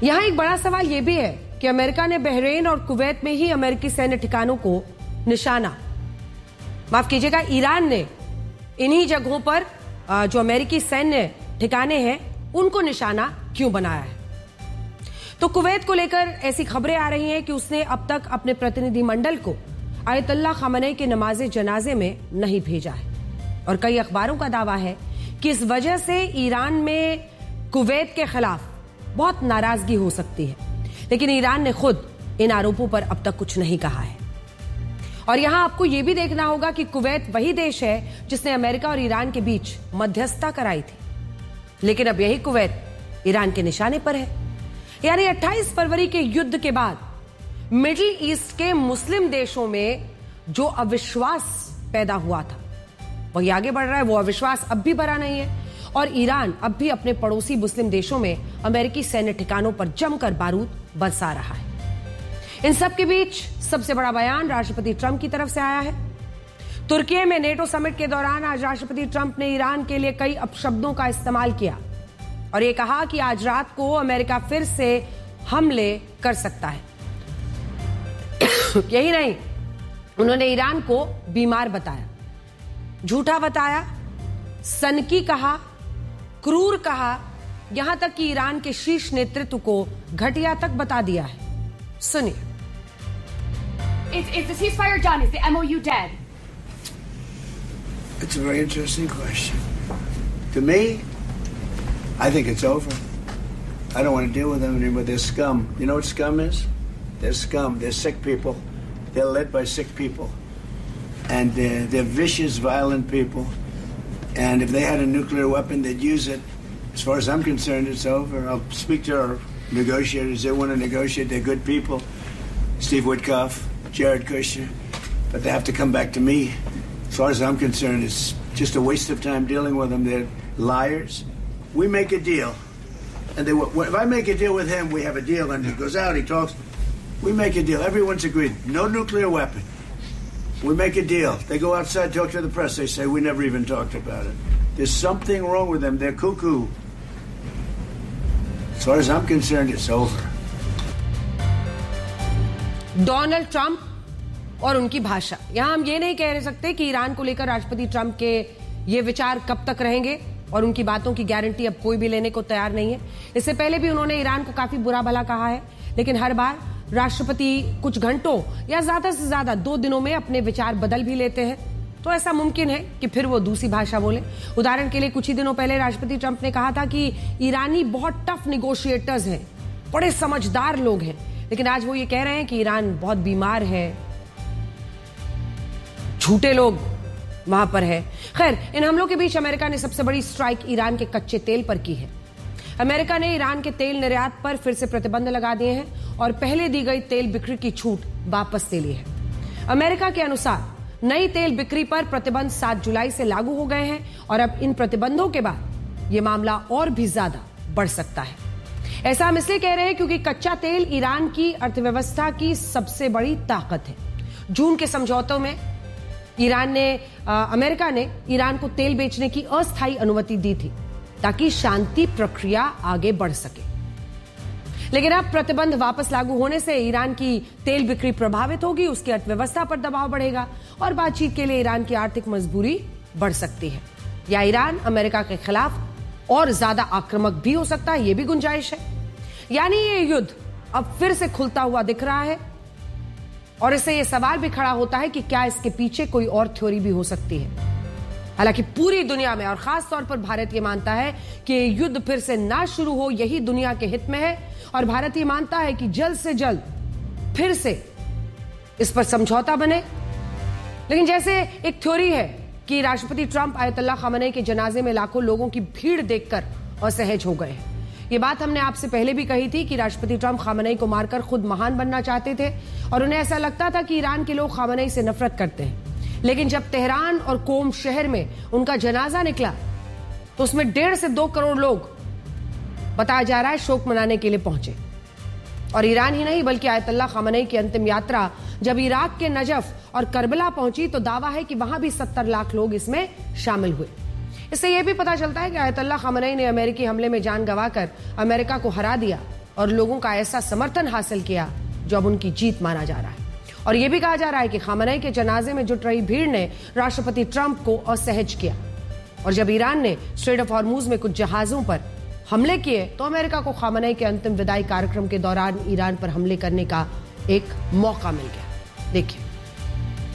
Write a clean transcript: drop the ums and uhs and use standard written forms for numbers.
यहां एक बड़ा सवाल यह भी है कि अमेरिका ने बहरीन और कुवैत में ही अमेरिकी सैन्य ठिकानों को निशाना, माफ कीजिएगा, ईरान ने इन्हीं जगहों पर जो अमेरिकी सैन्य ठिकाने हैं उनको निशाना क्यों बनाया है। तो कुवैत को लेकर ऐसी खबरें आ रही हैं कि उसने अब तक अपने प्रतिनिधिमंडल को आयतुल्लाह खामनेई के नमाज़े जनाजे में नहीं भेजा है और कई अखबारों का दावा है कि इस वजह से ईरान में कुवैत के खिलाफ बहुत नाराजगी हो सकती है, लेकिन ईरान ने खुद इन आरोपों पर अब तक कुछ नहीं कहा है। और यहां आपको यह भी देखना होगा कि कुवैत वही देश है जिसने अमेरिका और ईरान के बीच मध्यस्थता कराई थी, लेकिन अब यही कुवैत ईरान के निशाने पर है। यानी 28 फरवरी के युद्ध के बाद मिडिल ईस्ट के मुस्लिम देशों में जो अविश्वास पैदा हुआ था वही आगे बढ़ रहा है। वो अविश्वास अब भी भरा नहीं है और ईरान अब भी अपने पड़ोसी मुस्लिम देशों में अमेरिकी सैन्य ठिकानों पर जमकर बारूद बरसा रहा है। इन सब के बीच सबसे बड़ा बयान राष्ट्रपति ट्रंप की तरफ से आया है। तुर्की में नेटो समिट के दौरान आज राष्ट्रपति ट्रंप ने ईरान के लिए कई अपशब्दों का इस्तेमाल किया और यह कहा कि आज रात को अमेरिका फिर से हमले कर सकता है। यही नहीं, उन्होंने ईरान को बीमार बताया, झूठा बताया, सनकी कहा, क्रूर कहा, यहां तक कि ईरान के शीर्ष नेतृत्व को घटिया तक बता दिया है। सुनिए। Is the ceasefire done? Is the MOU dead? It's a very interesting question. To me, I think it's over. I don't want to deal with them anymore. They're scum. You know what scum is? They're scum. They're sick people. They're led by sick people. And they're vicious, violent people. And if they had a nuclear weapon, they'd use it. As far as I'm concerned, it's over. I'll speak to our negotiators. They want to negotiate. They're good people. Steve Witkoff, Jared Kushner. But they have to come back to me. As far as I'm concerned, it's just a waste of time dealing with them. They're liars. We make a deal. And if I make a deal with him, we have a deal. And he goes out, he talks. We make a deal. Everyone's agreed. No nuclear weapon. We make a deal. They go outside, talk to the press. They say, we never even talked about it. There's something wrong with them. They're cuckoo. As far as I'm concerned, it's over. Donald Trump और उनकी भाषा। यहां हम ये नहीं कह सकते कि ईरान को लेकर राष्ट्रपति ट्रंप के ये विचार कब तक रहेंगे और उनकी बातों की गारंटी अब कोई भी लेने को तैयार नहीं है। इससे पहले भी उन्होंने ईरान को काफी बुरा भला कहा है, लेकिन हर बार राष्ट्रपति कुछ घंटों या ज्यादा से ज्यादा 2 दिनों में अपने विचार बदल भी लेते हैं। तो ऐसा मुमकिन है कि फिर वो दूसरी भाषा बोले। उदाहरण के लिए कुछ ही दिनों पहले राष्ट्रपति ट्रंप ने कहा था कि ईरानी बहुत टफ निगोशिएटर्स हैं, बड़े समझदार लोग हैं, लेकिन आज वो ये कह रहे हैं कि ईरान बहुत बीमार है, झूठे लोग वहां पर है। खैर, इन हमलों के बीच अमेरिका ने सबसे बड़ी स्ट्राइक ईरान के कच्चे तेल पर की है। अमेरिका ने ईरान के तेल निर्यात पर फिर से प्रतिबंध लगा दिए हैं और पहले दी गई तेल बिक्री की छूट वापस ले ली है। अमेरिका के अनुसार नई तेल बिक्री पर प्रतिबंध 7 जुलाई से लागू हो गए हैं और अब इन प्रतिबंधों के बाद यह मामला और भी ज्यादा बढ़ सकता है। ऐसा हम इसलिए कह रहे हैं क्योंकि कच्चा तेल ईरान की अर्थव्यवस्था की सबसे बड़ी ताकत है। जून के समझौतों में अमेरिका ने ईरान को तेल बेचने की अस्थायी अनुमति दी थी ताकि शांति प्रक्रिया आगे बढ़ सके, लेकिन अब प्रतिबंध वापस लागू होने से ईरान की तेल बिक्री प्रभावित होगी, उसकी अर्थव्यवस्था पर दबाव बढ़ेगा और बातचीत के लिए ईरान की आर्थिक मजबूरी बढ़ सकती है, या ईरान अमेरिका के खिलाफ और ज्यादा आक्रामक भी हो सकता है, यह भी गुंजाइश है। यानी ये युद्ध अब फिर से खुलता हुआ दिख रहा है और इससे यह सवाल भी खड़ा होता है कि क्या इसके पीछे कोई और थ्योरी भी हो सकती है। हालांकि पूरी दुनिया में और खास तौर पर भारत ये मानता है कि युद्ध फिर से ना शुरू हो, यही दुनिया के हित में है और भारत ये मानता है कि जल्द से जल्द फिर से इस पर समझौता बने। लेकिन जैसे एक थ्योरी है कि राष्ट्रपति ट्रंप आयतुल्लाह खामनेई के जनाजे में लाखों लोगों की भीड़ देखकर असहज हो गए हैं। ये बात हमने आपसे पहले भी कही थी कि राष्ट्रपति ट्रंप खामनेई को मारकर खुद महान बनना चाहते थे और उन्हें ऐसा लगता था कि ईरान के लोग खामनेई से नफरत करते हैं। लेकिन जब तेहरान और कोम शहर में उनका जनाजा निकला तो उसमें 1.5 से 2 करोड़ लोग बताया जा रहा है शोक मनाने के लिए पहुंचे। और ईरान ही नहीं बल्कि आयतुल्लाह खामनेई की अंतिम यात्रा जब इराक के नजफ और करबला पहुंची तो दावा है कि वहां भी 70 लाख लोग इसमें शामिल हुए। इससे यह भी पता चलता है कि आयतुल्लाह खामनेई ने अमेरिकी हमले में जान गंवाकर अमेरिका को हरा दिया और लोगों का ऐसा समर्थन हासिल किया जो अब उनकी जीत माना जा रहा है। और यह भी कहा जा रहा है कि खामनेई के जनाजे में जुट रही भीड़ ने राष्ट्रपति ट्रंप को असहज किया। और जब ईरान ने स्ट्रेट ऑफ हॉर्मुज में कुछ जहाजों पर हमले किए तो अमेरिका को खामनेई के अंतिम विदाई कार्यक्रम के दौरान ईरान पर हमले करने का एक मौका मिल गया। देखिए।